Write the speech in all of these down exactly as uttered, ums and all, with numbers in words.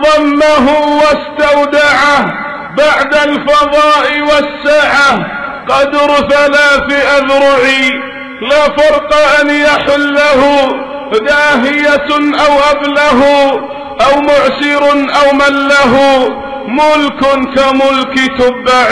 ضمه واستودعه بعد الفضاء والسعة قدر ثلاث أذرع، لا فرق أن يحله داهية أو أبله أو معسر أو من له ملك كملك تبع.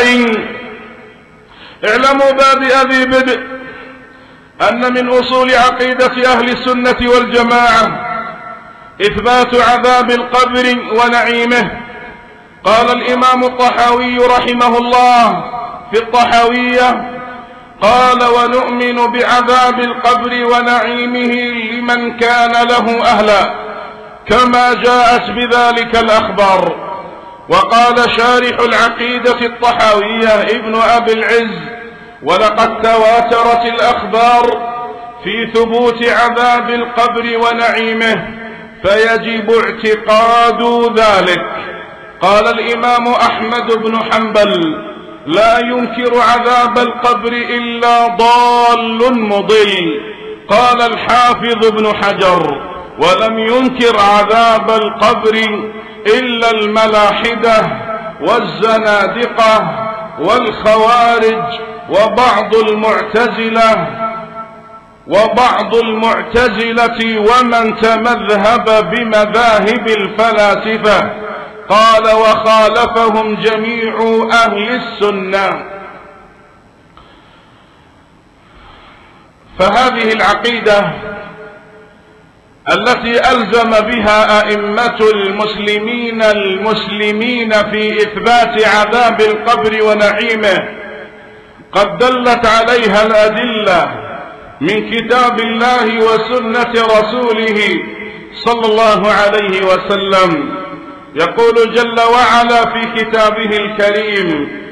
اعلموا بادئ ذي بدء أن من أصول عقيدة أهل السنة والجماعة إثبات عذاب القبر ونعيمه. قال الإمام الطحاوي رحمه الله في الطحاوية قال: ونؤمن بعذاب القبر ونعيمه لمن كان له أهلا كما جاءت بذلك الأخبار. وقال شارح العقيدة الطحاوية ابن أبي العز: ولقد تواترت الأخبار في ثبوت عذاب القبر ونعيمه فيجب اعتقاد ذلك. قال الإمام أحمد بن حنبل: لا ينكر عذاب القبر إلا ضال مضل. قال الحافظ ابن حجر: ولم ينكر عذاب القبر إلا الملاحدة والزنادقة والخوارج وبعض المعتزلة وبعض المعتزلة ومن تمذهب بمذاهب الفلاسفة. قال: وخالفهم جميع أهل السنة. فهذه العقيدة التي ألزم بها أئمة المسلمين المسلمين في إثبات عذاب القبر ونعيمه قد دلت عليها الأدلة من كتاب الله وسنة رسوله صلى الله عليه وسلم. يقول جل وعلا في كتابه الكريم: